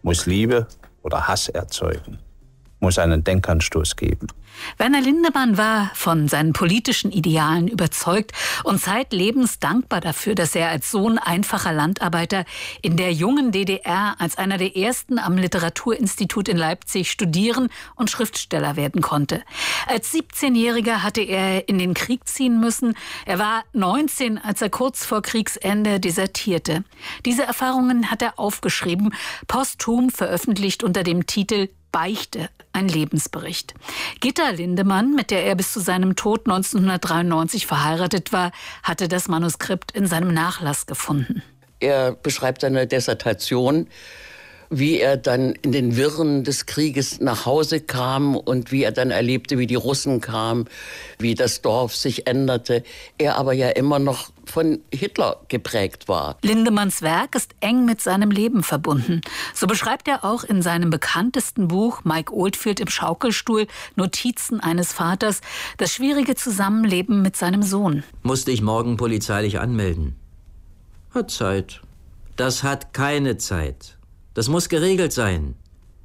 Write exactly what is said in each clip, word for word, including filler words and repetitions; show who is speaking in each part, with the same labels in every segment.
Speaker 1: muss Liebe oder Hass erzeugen, muss einen Denkanstoß geben.
Speaker 2: Werner Lindemann war von seinen politischen Idealen überzeugt und zeitlebens dankbar dafür, dass er als Sohn einfacher Landarbeiter in der jungen D D R als einer der ersten am Literaturinstitut in Leipzig studieren und Schriftsteller werden konnte. Als siebzehnjähriger hatte er in den Krieg ziehen müssen. Er war neunzehn, als er kurz vor Kriegsende desertierte. Diese Erfahrungen hat er aufgeschrieben, posthum veröffentlicht unter dem Titel Beichte, ein Lebensbericht. Gitta Lindemann, mit der er bis zu seinem Tod neunzehnhundertdreiundneunzig verheiratet war, hatte das Manuskript in seinem Nachlass gefunden.
Speaker 3: Er beschreibt seine Dissertation, wie er dann in den Wirren des Krieges nach Hause kam und wie er dann erlebte, wie die Russen kamen, wie das Dorf sich änderte. Er aber ja immer noch von Hitler geprägt war.
Speaker 2: Lindemanns Werk ist eng mit seinem Leben verbunden. So beschreibt er auch in seinem bekanntesten Buch Mike Oldfield im Schaukelstuhl, Notizen eines Vaters, das schwierige Zusammenleben mit seinem Sohn.
Speaker 4: Musste ich morgen polizeilich anmelden? Hat Zeit. Das hat keine Zeit. Das muss geregelt sein.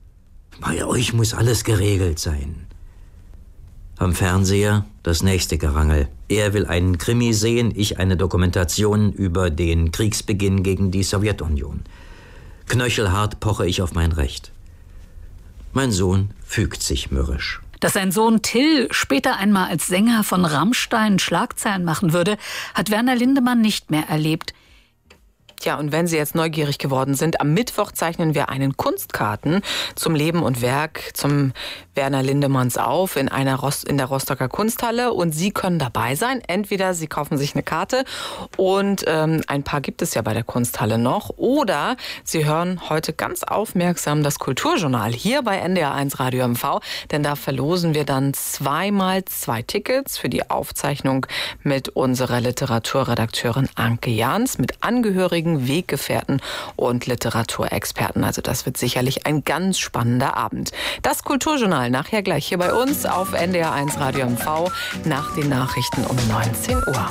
Speaker 4: Bei euch muss alles geregelt sein. Am Fernseher das nächste Gerangel. Er will einen Krimi sehen, ich eine Dokumentation über den Kriegsbeginn gegen die Sowjetunion. Knöchelhart poche ich auf mein Recht. Mein Sohn fügt sich mürrisch.
Speaker 2: Dass sein Sohn Till später einmal als Sänger von Rammstein Schlagzeilen machen würde, hat Werner Lindemann nicht mehr erlebt.
Speaker 5: Ja, und wenn Sie jetzt neugierig geworden sind, am Mittwoch zeichnen wir einen Kunstkarten zum Leben und Werk zum Werner Lindemanns auf in einer Rost, in der Rostocker Kunsthalle, und Sie können dabei sein. Entweder Sie kaufen sich eine Karte, und ähm, ein paar gibt es ja bei der Kunsthalle noch, oder Sie hören heute ganz aufmerksam das Kulturjournal hier bei N D R eins Radio M V, denn da verlosen wir dann zweimal zwei Tickets für die Aufzeichnung mit unserer Literaturredakteurin Anke Jahns, mit Angehörigen, Weggefährten und Literaturexperten. Also das wird sicherlich ein ganz spannender Abend. Das Kulturjournal nachher gleich hier bei uns auf N D R eins Radio M V nach den Nachrichten um neunzehn Uhr.